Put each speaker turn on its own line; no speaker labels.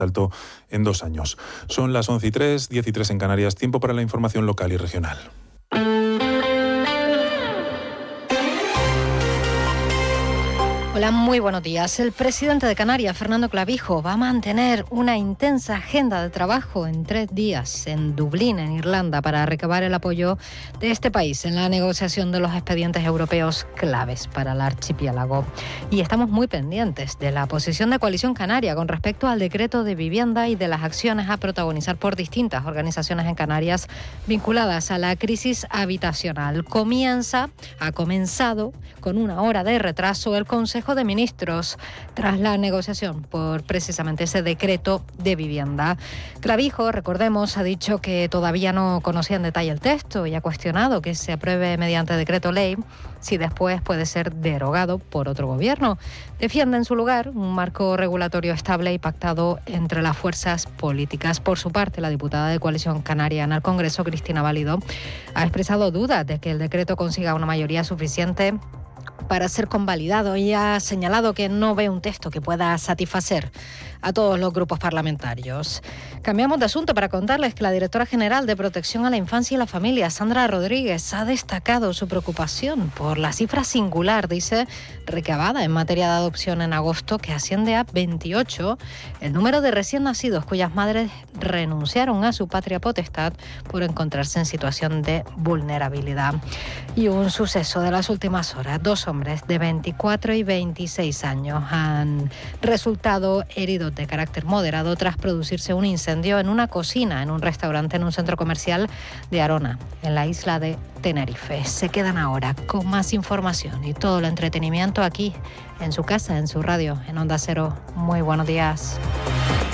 alto en 2 años. Son las 11:03, 10:03 en Canarias, tiempo para la información local y regional.
Hola, muy buenos días. El presidente de Canarias, Fernando Clavijo, va a mantener una intensa agenda de trabajo en 3 días en Dublín, en Irlanda, para recabar el apoyo de este país en la negociación de los expedientes europeos claves para el archipiélago. Y estamos muy pendientes de la posición de Coalición Canaria con respecto al decreto de vivienda y de las acciones a protagonizar por distintas organizaciones en Canarias vinculadas a la crisis habitacional. Ha comenzado con 1 hora de retraso el Consejo de Ministros tras la negociación por precisamente ese decreto de vivienda. Clavijo, recordemos, ha dicho que todavía no conocía en detalle el texto y ha cuestionado que se apruebe mediante decreto ley si después puede ser derogado por otro gobierno. Defiende en su lugar un marco regulatorio estable y pactado entre las fuerzas políticas. Por su parte, la diputada de Coalición Canaria en el Congreso, Cristina Valido, ha expresado dudas de que el decreto consiga una mayoría suficiente para ser convalidado y ha señalado que no ve un texto que pueda satisfacer a todos los grupos parlamentarios. Cambiamos de asunto para contarles que la directora general de Protección a la Infancia y la Familia, Sandra Rodríguez, ha destacado su preocupación por la cifra singular, dice, recabada en materia de adopción en agosto, que asciende a 28, el número de recién nacidos cuyas madres renunciaron a su patria potestad por encontrarse en situación de vulnerabilidad. Y un suceso de las últimas horas: 2 hombres de 24 y 26 años han resultado heridos de carácter moderado tras producirse un incendio en una cocina en un restaurante en un centro comercial de Arona, en la isla de Tenerife. Se quedan ahora con más información y todo el entretenimiento aquí, en su casa, en su radio, en Onda Cero. Muy buenos días.